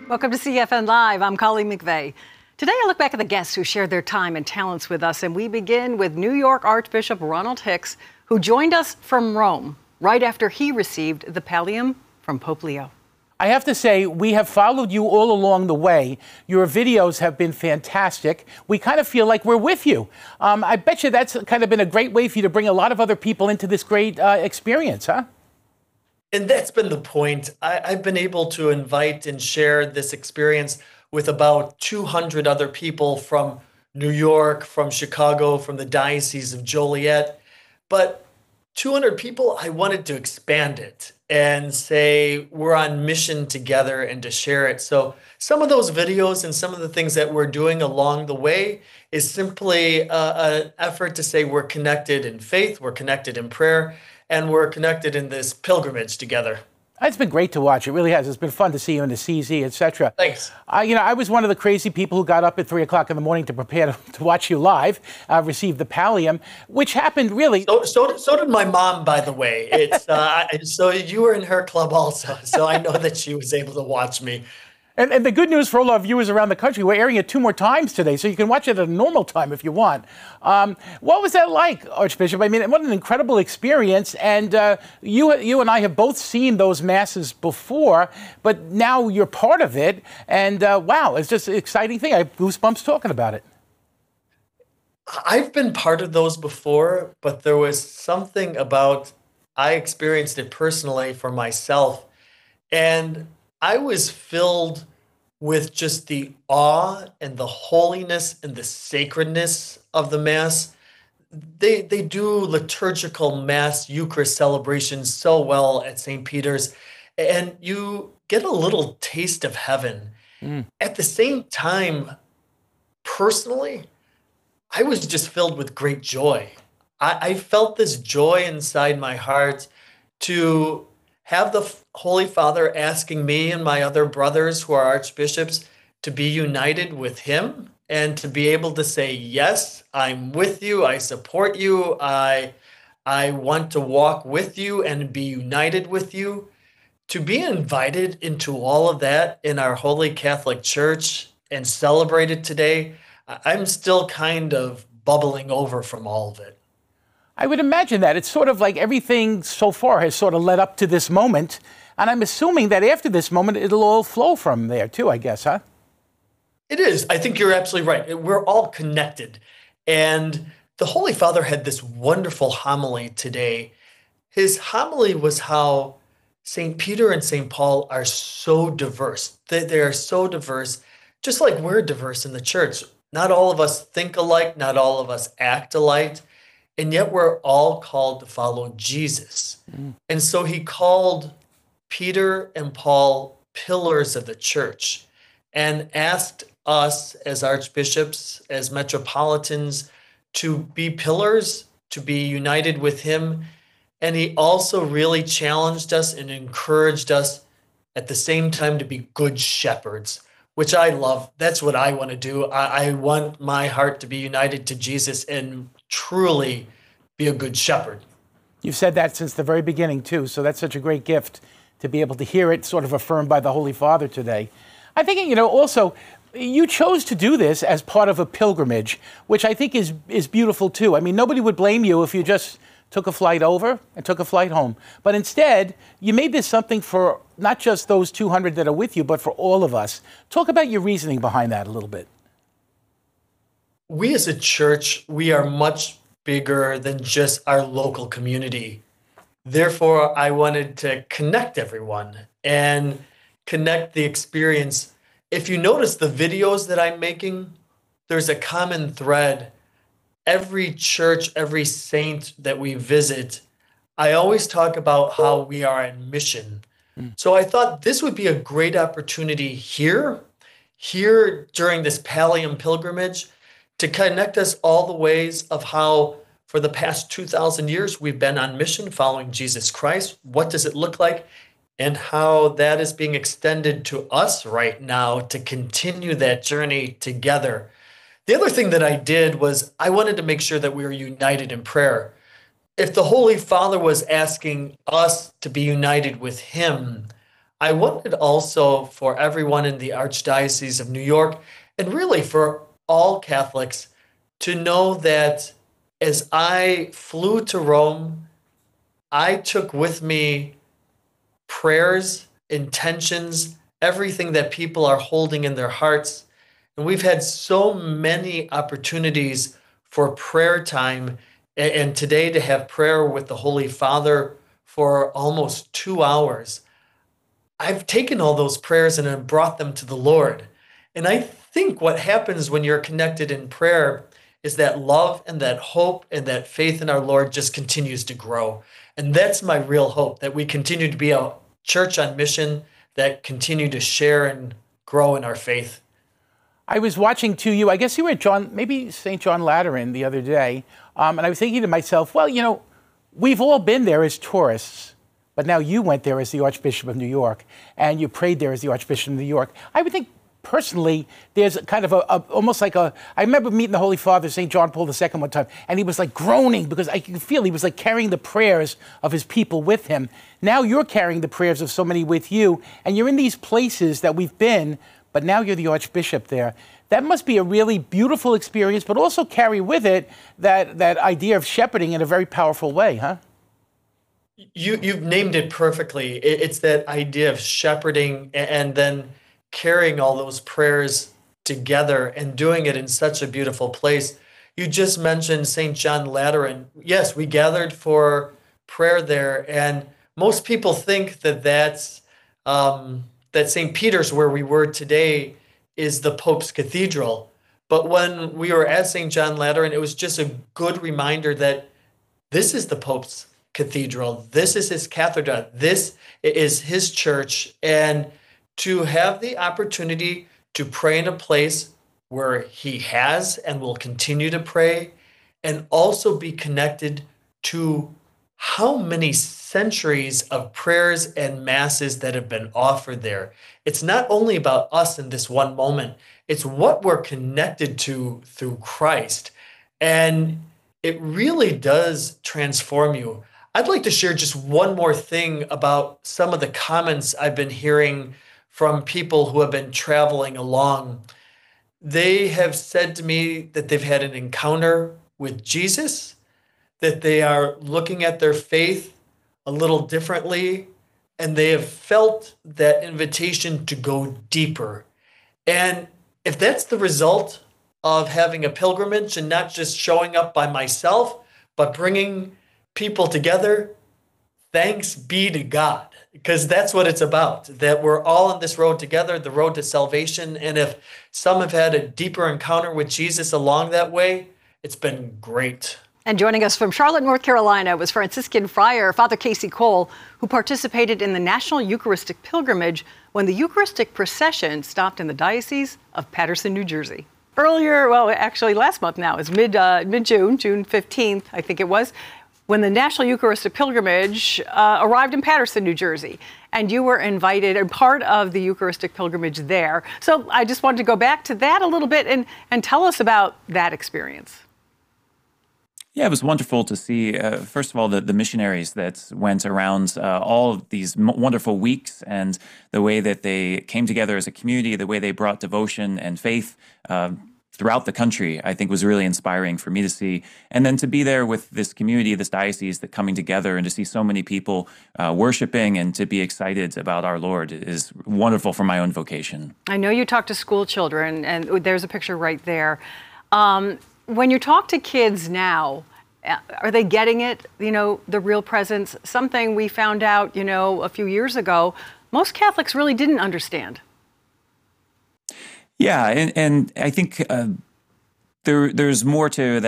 Welcome to CFN Live. I'm Colleen McVeigh. Today I look back at the guests who shared their time and talents with us, and we begin with New York Archbishop Ronald Hicks, who joined us from Rome right after he received the pallium from Pope Leo. I have to say, we have followed you all along the way. Your videos have been fantastic. We kind of feel like we're with you. I bet you that's kind of been a great way for you to bring a lot of other people into this great experience, huh? And that's been the point. I've been able to invite and share this experience with about 200 other people from New York, from Chicago, from the Diocese of Joliet. But 200 people, I wanted to expand it and say we're on mission together and to share it. So some of those videos and some of the things that we're doing along the way is simply an effort to say we're connected in faith, we're connected in prayer, and we're connected in this pilgrimage together. It's been great to watch. It really has. It's been fun to see you in the CZ, etc. Thanks. I was one of the crazy people who got up at 3 o'clock in the morning to prepare to watch you live, receive the pallium, which happened really. So did my mom, by the way. It's so you were in her club also. So I know that she was able to watch me. And the good news for all our viewers around the country, we're airing it 2 more times today, so you can watch it at a normal time if you want. What was that like, Archbishop? I mean, what an incredible experience. And you and I have both seen those masses before, but now you're part of it. And wow, it's just an exciting thing. I have goosebumps talking about it. I've been part of those before, but there was something about, I experienced it personally for myself. And I was filled with just the awe and the holiness and the sacredness of the Mass. They do liturgical Mass Eucharist celebrations so well at St. Peter's, and you get a little taste of heaven. At the same time, personally, I was just filled with great joy. I felt this joy inside my heart to have the Holy Father asking me and my other brothers who are archbishops to be united with him and to be able to say, yes, I'm with you, I support you, I want to walk with you and be united with you. To be invited into all of that in our Holy Catholic Church and celebrate it today, I'm still kind of bubbling over from all of it. I would imagine that. It's sort of like everything so far has sort of led up to this moment. And I'm assuming that after this moment, it'll all flow from there too, I guess, huh? It is. I think you're absolutely right. We're all connected. And the Holy Father had this wonderful homily today. His homily was how St. Peter and St. Paul are so diverse. They are so diverse, just like we're diverse in the church. Not all of us think alike, not all of us act alike. And yet we're all called to follow Jesus. And so he called Peter and Paul pillars of the church and asked us as archbishops, as metropolitans, to be pillars, to be united with him. And he also really challenged us and encouraged us at the same time to be good shepherds, which I love. That's what I want to do. I want my heart to be united to Jesus and truly be a good shepherd. You've said that since the very beginning, too, so that's such a great gift to be able to hear it sort of affirmed by the Holy Father today. I think, also, you chose to do this as part of a pilgrimage, which I think is beautiful, too. I mean, nobody would blame you if you just took a flight over and took a flight home. But instead, you made this something for not just those 200 that are with you, but for all of us. Talk about your reasoning behind that a little bit. We as a church, we are much bigger than just our local community. Therefore, I wanted to connect everyone and connect the experience. If you notice the videos that I'm making, there's a common thread. Every church, every saint that we visit, I always talk about how we are on mission. So I thought this would be a great opportunity here during this Pallium pilgrimage, to connect us all the ways of how for the past 2,000 years we've been on mission following Jesus Christ. What does it look like? And how that is being extended to us right now to continue that journey together. The other thing that I did was I wanted to make sure that we were united in prayer. If the Holy Father was asking us to be united with him, I wanted also for everyone in the Archdiocese of New York, and really for all Catholics, to know that as I flew to Rome, I took with me prayers, intentions, everything that people are holding in their hearts. And we've had so many opportunities for prayer time. And today to have prayer with the Holy Father for almost 2 hours. I've taken all those prayers and have brought them to the Lord. And I think what happens when you're connected in prayer is that love and that hope and that faith in our Lord just continues to grow. And that's my real hope, that we continue to be a church on mission that continue to share and grow in our faith. I was watching I guess you were at maybe St. John Lateran the other day, and I was thinking to myself, well, we've all been there as tourists, but now you went there as the Archbishop of New York, and you prayed there as the Archbishop of New York. I would think, personally, there's kind of almost like I remember meeting the Holy Father, St. John Paul II one time, and he was like groaning because I could feel he was like carrying the prayers of his people with him. Now you're carrying the prayers of so many with you, and you're in these places that we've been, but now you're the Archbishop there. That must be a really beautiful experience, but also carry with it that idea of shepherding in a very powerful way, huh? You've named it perfectly. It's that idea of shepherding and then carrying all those prayers together and doing it in such a beautiful place. You just mentioned St. John Lateran. Yes, we gathered for prayer there, and most people think that St. Peter's, where we were today, is the Pope's cathedral. But when we were at St. John Lateran, it was just a good reminder that this is the Pope's cathedral. This is his cathedra. This is his church. And to have the opportunity to pray in a place where he has and will continue to pray, and also be connected to how many centuries of prayers and masses that have been offered there. It's not only about us in this one moment, it's what we're connected to through Christ. And it really does transform you. I'd like to share just one more thing about some of the comments I've been hearing from people who have been traveling along. They have said to me that they've had an encounter with Jesus, that they are looking at their faith a little differently, and they have felt that invitation to go deeper. And if that's the result of having a pilgrimage and not just showing up by myself, but bringing people together, thanks be to God, because that's what it's about, that we're all on this road together, the road to salvation. And if some have had a deeper encounter with Jesus along that way, it's been great. And joining us from Charlotte, North Carolina, was Franciscan friar Father Casey Cole, who participated in the National Eucharistic Pilgrimage when the Eucharistic procession stopped in the Diocese of Paterson, New Jersey. Earlier, well, actually last month now, is mid-June, June 15th, I think it was, when the National Eucharistic Pilgrimage arrived in Paterson, New Jersey. And you were invited and part of the Eucharistic pilgrimage there. So I just wanted to go back to that a little bit and tell us about that experience. Yeah, it was wonderful to see, first of all, the missionaries that went around all of these wonderful weeks, and the way that they came together as a community, the way they brought devotion and faith throughout the country, I think was really inspiring for me to see. And then to be there with this community, this diocese, that coming together, and to see so many people worshiping and to be excited about our Lord is wonderful for my own vocation. I know you talk to school children, and there's a picture right there. When you talk to kids now, are they getting it, the real presence? Something we found out, a few years ago, most Catholics really didn't understand. Yeah, and I think there's more to that.